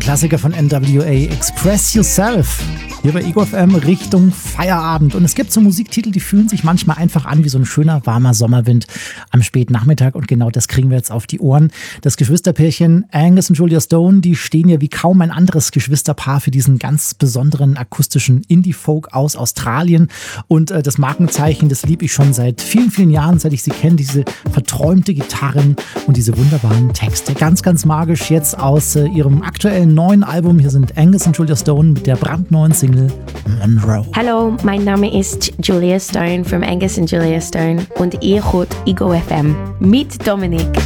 Klassiker von NWA, Express Yourself. Hier bei Ego FM Richtung Feierabend. Und es gibt so Musiktitel, die fühlen sich manchmal einfach an wie so ein schöner, warmer Sommerwind am späten Nachmittag. Und genau das kriegen wir jetzt auf die Ohren. Das Geschwisterpärchen Angus und Julia Stone, die stehen ja wie kaum ein anderes Geschwisterpaar für diesen ganz besonderen akustischen Indie-Folk aus Australien. Und das Markenzeichen, das liebe ich schon seit vielen, vielen Jahren, seit ich sie kenne. Diese verträumte Gitarren und diese wunderbaren Texte. Ganz, ganz magisch jetzt aus ihrem aktuellen neuen Album. Hier sind Angus und Julia Stone mit der brandneuen Single Monroe. Hallo, mein Name ist Julia Stone from Angus and Julia Stone und ihr hört Ego FM mit Dominik.